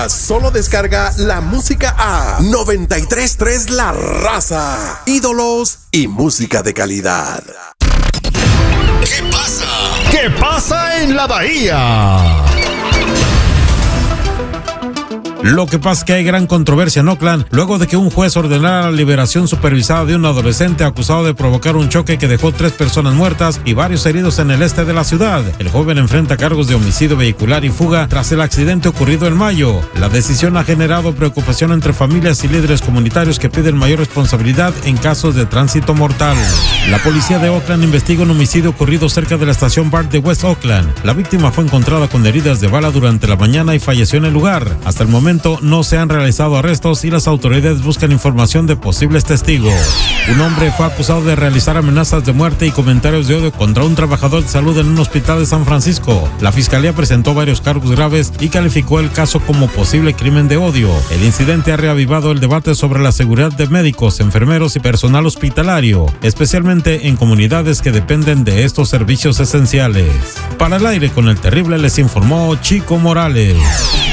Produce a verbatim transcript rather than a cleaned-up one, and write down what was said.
más. Solo descarga la música a noventa y tres punto tres La Raza. Ídolos y música de calidad. ¿Qué pasa? ¿Qué pasa en la Bahía? Lo que pasa es que hay gran controversia en Oakland luego de que un juez ordenara la liberación supervisada de un adolescente acusado de provocar un choque que dejó tres personas muertas y varios heridos en el este de la ciudad. El joven enfrenta cargos de homicidio vehicular y fuga tras el accidente ocurrido en mayo. La decisión ha generado preocupación entre familias y líderes comunitarios que piden mayor responsabilidad en casos de tránsito mortal. La policía de Oakland investiga un homicidio ocurrido cerca de la estación BART de West Oakland. La víctima fue encontrada con heridas de bala durante la mañana y falleció en el lugar. Hasta el momento no se han realizado arrestos y las autoridades buscan información de posibles testigos. Un hombre fue acusado de realizar amenazas de muerte y comentarios de odio contra un trabajador de salud en un hospital de San Francisco. La fiscalía presentó varios cargos graves y calificó el caso como posible crimen de odio. El incidente ha reavivado el debate sobre la seguridad de médicos, enfermeros y personal hospitalario, especialmente en comunidades que dependen de estos servicios esenciales. Para el aire con el terrible les informó Chico Morales.